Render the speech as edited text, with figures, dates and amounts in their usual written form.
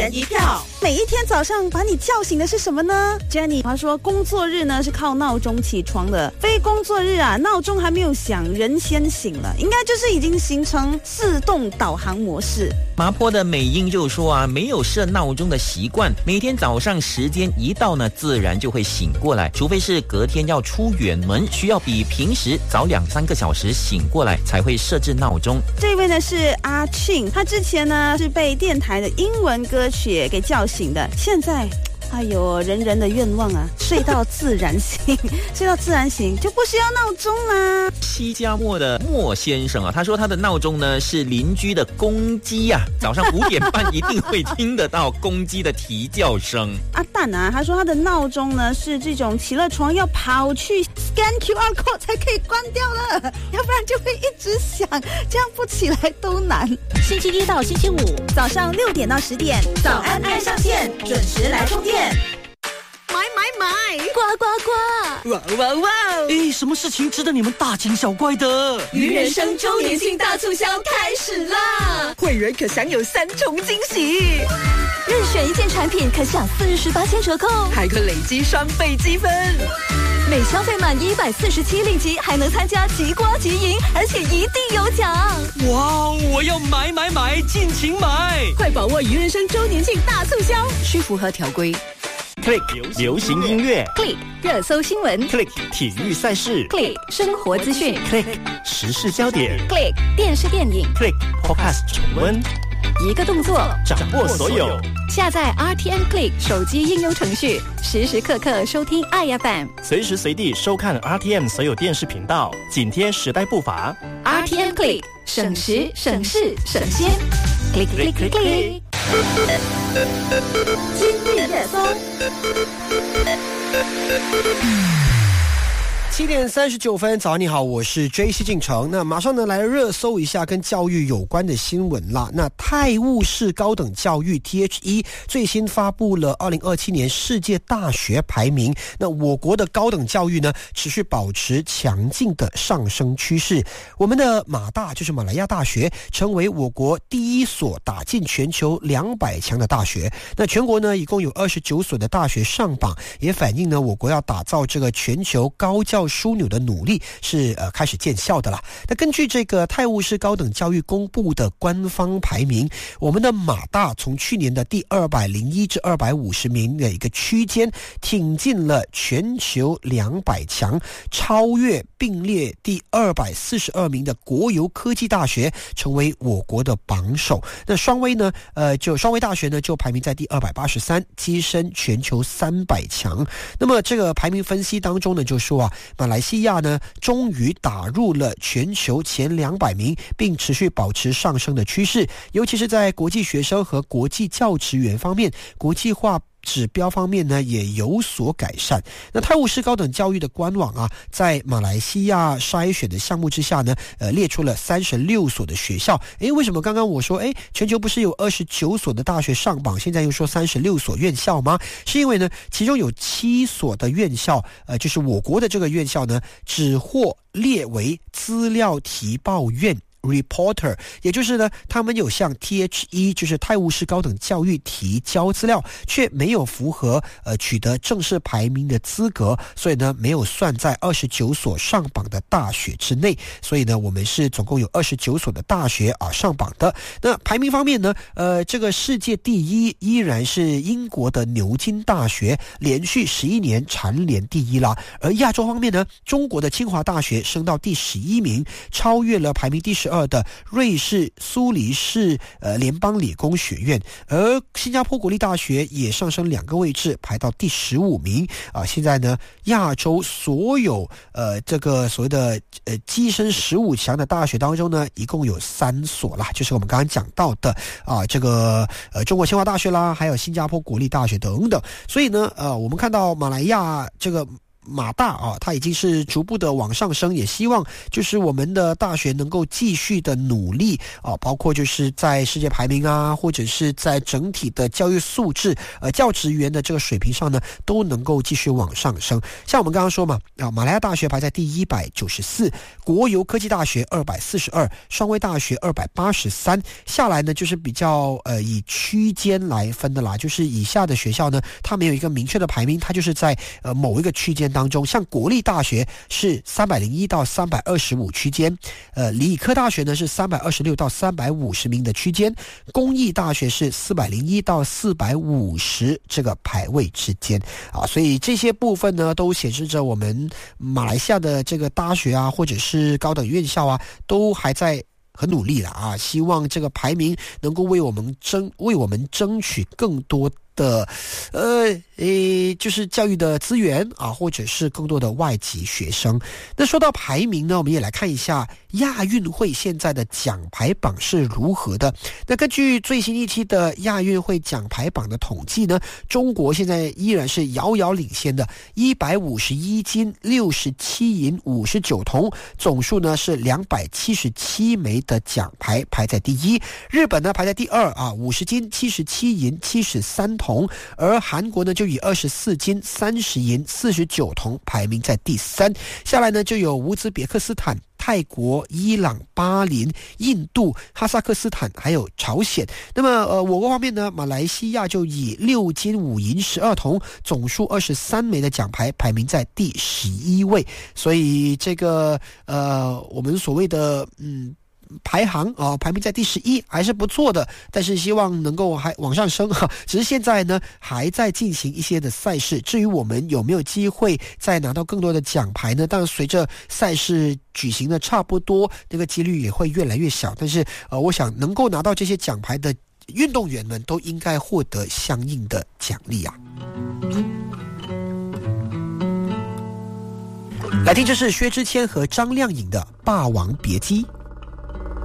人一票。 每一天早上把你叫醒的是什么呢 ？Jenny 她说，工作日呢是靠闹钟起床的，非工作日啊，闹钟还没有响，人先醒了，应该就是已经形成自动导航模式。 麻坡的美英就说啊，没有设闹钟的习惯，每天早上时间一到呢，自然就会醒过来，除非是隔天要出远门，需要比平时早2-3个小时醒过来，才会设置闹钟。 这位呢是阿庆，他之前呢是被电台的英文歌曲给叫醒的，现在哎呦，人人的愿望啊，睡到自然醒，睡到自然醒就不需要闹钟啦。 西加莫的莫先生啊，他说他的闹钟呢是邻居的公鸡啊，早上5点半一定会听得到公鸡的啼叫声。 阿蛋啊，他说他的闹钟呢是这种起了床要跑去 scan QR code 才可以关掉了，要不然就会一直响，这样不起来都难。 星期一到星期五早上6点到10点， 早安爱上线，准时来充电。 买， 呱呱呱！ 哇哇哇！ 什么事情值得你们大惊小怪的？ 鱼人生周年庆大促销开始啦！ 会员可享有3重惊喜， 任选一件产品可享48%折扣， 还可累积双倍积分。 每消费满147令吉，还能参加即刮即赢，而且一定有奖！ 哇，我要买，尽情买！ 快把握鱼人生周年庆大促销，需符合条规。 Click 流行音乐 ，Click 热搜新闻 ，Click 体育赛事 ，Click 生活资讯 ，Click 时事焦点 ，Click 电视电影 ，Click Podcast 重温， 一个动作掌握所有。 下载 RTM Click 手机应用程序，时时刻刻收听爱 FM， 随时随地收看 RTM 所有电视频道，紧贴时代步伐。 RTM Click 省时省事省先 ，Click Click Click Click。今日热搜。 7点39分，早上你好，我是 JC 进城。那马上呢来热搜一下跟教育有关的新闻啦。那泰晤士高等教育 THE 最新发布了2027年世界大学排名。那我国的高等教育呢持续保持强劲的上升趋势。我们的马大就是马来亚大学，成为我国第一所打进全球200强的大学。那全国呢一共有29所的大学上榜，也反映呢我国要打造这个全球高教枢纽的努力是开始见效的了。那根据这个泰晤士高等教育公布的官方排名，我们的马大从去年的第201至250名的一个区间挺进了全球200强，超越并列第242名的国有科技大学，成为我国的榜首。那双威大学呢就排名在第283，跻身全球300强。那么这个排名分析当中呢就说啊，马来西亚呢终于打入了全球前200名，并持续保持上升的趋势，尤其是在国际学生和国际教职员方面，国际化指标方面呢也有所改善。那泰晤士高等教育的官网啊，在马来西亚筛选的项目之下呢，列出了36所的学校。为什么刚刚我说全球不是有29所的大学上榜，现在又说36所院校吗？是因为呢其中有7所的院校就是我国的这个院校呢只获列为资料提报院Reporter， 也就是呢他们有向 THE 就是泰晤士高等教育提交资料，却没有符合取得正式排名的资格，所以呢没有算在29所上榜的大学之内。所以呢我们是总共有29所的大学上榜的。那排名方面呢这个世界第一依然是英国的牛津大学，连续11年蝉联第一啦。而亚洲方面呢，中国的清华大学升到第11名，超越了排名第12的瑞士苏黎世联邦理工学院，而新加坡国立大学也上升2个位置，排到第15名现在呢亚洲所有这个所谓的跻身15强的大学当中呢，一共有3所啦，就是我们刚刚讲到的这个中国清华大学啦，还有新加坡国立大学等等。所以呢我们看到马来亚这个马大啊，它已经是逐步的往上升，也希望就是我们的大学能够继续的努力啊，包括就是在世界排名啊，或者是在整体的教育素质教职员的这个水平上呢，都能够继续往上升。像我们刚刚说嘛，马来亚大学排在第194，国邮科技大学242，双威大学283，下来呢就是比较以区间来分的啦，就是以下的学校呢，它没有一个明确的排名，它就是在某一个区间当中，像国立大学是301到325区间，理科大学呢是326到350名的区间，公益大学是401到450这个排位之间啊，所以这些部分呢都显示着我们马来西亚的这个大学啊，或者是高等院校啊，都还在很努力了啊，希望这个排名能够为我们争取更多的就是教育的资源啊，或者是更多的外籍学生。那说到排名呢，我们也来看一下亚运会现在的奖牌榜是如何的。那根据最新一期的亚运会奖牌榜的统计呢，中国现在依然是遥遥领先的，151金67银59铜，总数呢是277枚的奖牌，排在第一。日本呢排在第二啊，50金77银73铜，而韩国呢就以24金30银49铜排名在第三。下来呢就有乌兹别克斯坦、泰国、伊朗、巴林、印度、哈萨克斯坦还有朝鲜。那么我国方面呢，马来西亚就以6金5银12铜，总数23枚的奖牌排名在第11位。所以这个我们所谓的排行啊，排名在第11还是不错的，但是希望能够还往上升哈。只是现在呢还在进行一些的赛事，至于我们有没有机会再拿到更多的奖牌呢？当然随着赛事举行的差不多，那个几率也会越来越小。但是我想能够拿到这些奖牌的运动员们都应该获得相应的奖励啊。来听，这是薛之谦和张靓颖的《霸王别姬》。